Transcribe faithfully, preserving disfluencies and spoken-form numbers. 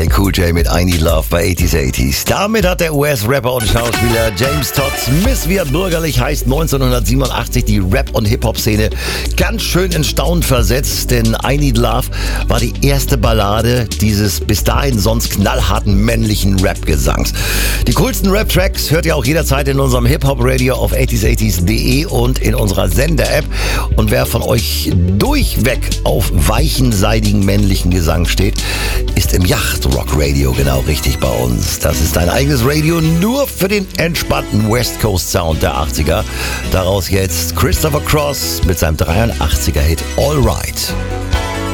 L Cool J mit I Need Love bei achtziger achtziger. Damit hat der U S-Rapper und Schauspieler James Todd Smith, wie er bürgerlich heißt, neunzehnhundertsiebenundachtzig die Rap- und Hip-Hop-Szene ganz schön in Staunen versetzt, denn I Need Love war die erste Ballade dieses bis dahin sonst knallharten männlichen Rap-Gesangs. Die coolsten Rap-Tracks hört ihr auch jederzeit in unserem Hip-Hop-Radio auf achtziger achtziger punkt de und in unserer Sender-App. Und wer von euch durchweg auf weichen, seidigen männlichen Gesang steht, ist im Yacht-Rock-Radio genau richtig bei uns. Das ist ein eigenes Radio nur für den entspannten West Coast Sound der achtziger. Daraus jetzt Christopher Cross mit seinem dreiundachtziger Hit All Right.